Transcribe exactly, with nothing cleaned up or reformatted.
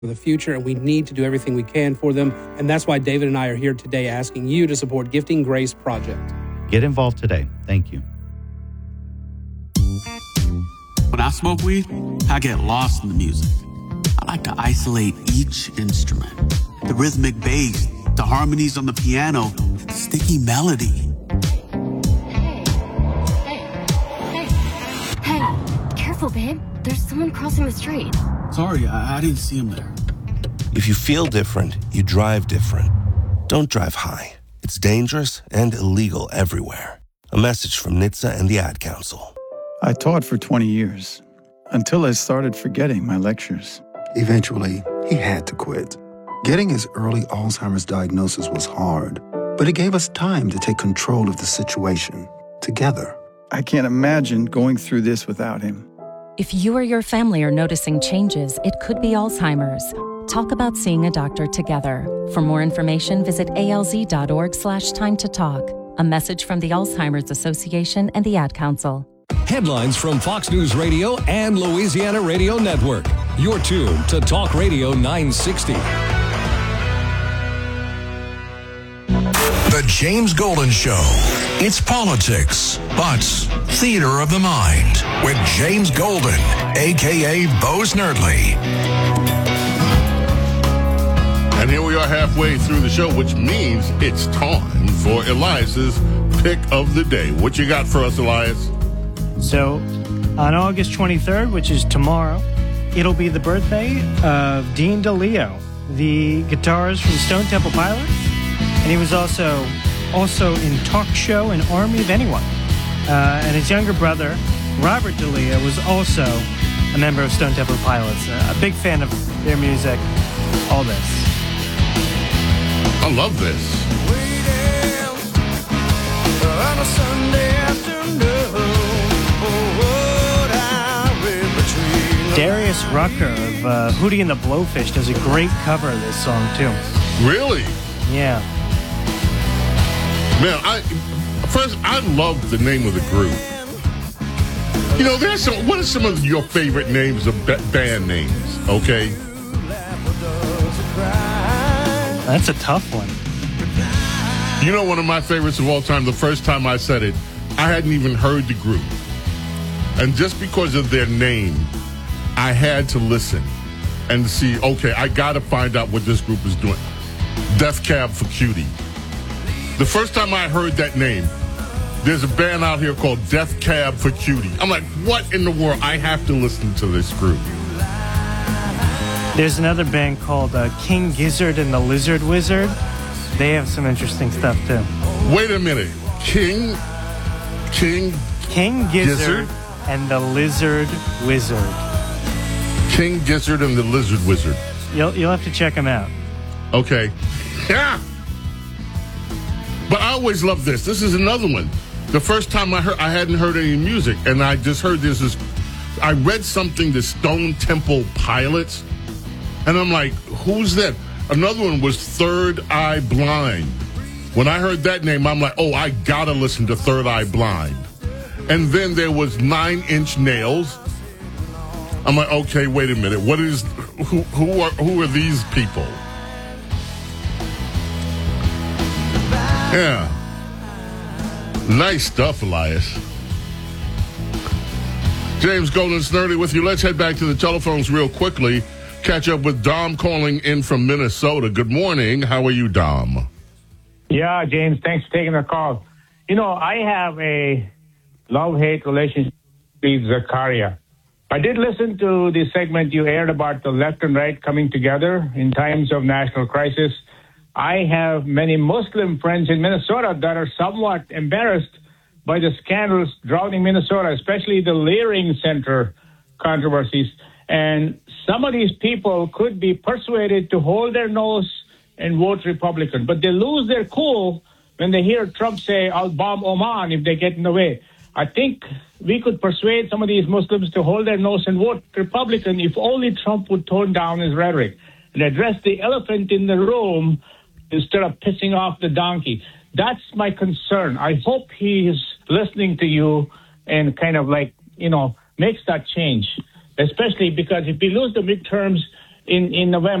the future, and we need to do everything we can for them. And that's why David and I are here today asking you to support Gifting Grace Project. Get involved today. Thank you. When I smoke weed, I get lost in the music. I like to isolate each instrument. The rhythmic bass, the harmonies on the piano, the sticky melody. Hey, hey, hey, hey, careful, babe. There's someone crossing the street. Sorry, I, I didn't see him there. If you feel different, you drive different. Don't drive high. It's dangerous and illegal everywhere. A message from N H T S A and the Ad Council. I taught for twenty years, until I started forgetting my lectures. Eventually, he had to quit. Getting his early Alzheimer's diagnosis was hard, but it gave us time to take control of the situation, together. I can't imagine going through this without him. If you or your family are noticing changes, it could be Alzheimer's. Talk about seeing a doctor together. For more information, visit alz.org slash time to talk. A message from the Alzheimer's Association and the Ad Council. Headlines from Fox News Radio and Louisiana Radio Network. You're tuned to Talk Radio nine sixty. The James Golden Show. It's politics, but theater of the mind with James Golden, a k a. Bo Snerdley. And here we are halfway through the show, which means it's time for Elias's pick of the day. What you got for us, Elias? So, on August twenty-third, which is tomorrow, it'll be the birthday of Dean DeLeo, the guitarist from Stone Temple Pilots. And he was also also in Talk Show and Army of Anyone. Uh, and his younger brother, Robert DeLeo, was also a member of Stone Temple Pilots. Uh, a big fan of their music, all this. I love this. Darius Rucker of uh, Hootie and the Blowfish does a great cover of this song, too. Really? Yeah. Man, I first, I love the name of the group. You know, there's some, what are some of your favorite names of band names, okay? That's a tough one. You know, one of my favorites of all time, the first time I said it, I hadn't even heard the group. And just because of their name, I had to listen and see, okay, I got to find out what this group is doing. Death Cab for Cutie. The first time I heard that name, there's a band out here called Death Cab for Cutie. I'm like, what in the world? I have to listen to this group. There's another band called uh, King Gizzard and the Lizard Wizard. They have some interesting stuff, too. Wait a minute. King... King... King Gizzard, Gizzard? and the Lizard Wizard. King Gizzard and the Lizard Wizard. You'll, you'll have to check them out. Okay. Yeah. But I always love this. This is another one. The first time I heard, I hadn't heard any music, and I just heard this. Is, I read something, the Stone Temple Pilots, and I'm like, who's that? Another one was Third Eye Blind. When I heard that name, I'm like, oh, I gotta listen to Third Eye Blind. And then there was Nine Inch Nails. I'm like, okay, wait a minute. What is, who, who are, who are these people? Yeah. Nice stuff, Elias. James Golden Snerdley with you. Let's head back to the telephones real quickly. Catch up with Dom calling in from Minnesota. Good morning. How are you, Dom? Yeah, James, thanks for taking the call. You know, I have a love-hate relationship with Zakaria. I did listen to the segment you aired about the left and right coming together in times of national crisis. I have many Muslim friends in Minnesota that are somewhat embarrassed by the scandals drowning Minnesota, especially the Leering Center controversies. And some of these people could be persuaded to hold their nose and vote Republican. But they lose their cool when they hear Trump say, I'll bomb Oman if they get in the way. I think we could persuade some of these Muslims to hold their nose and vote Republican if only Trump would tone down his rhetoric and address the elephant in the room instead of pissing off the donkey. That's my concern. I hope he is listening to you and kind of like, you know, makes that change, especially because if we lose the midterms in, in November.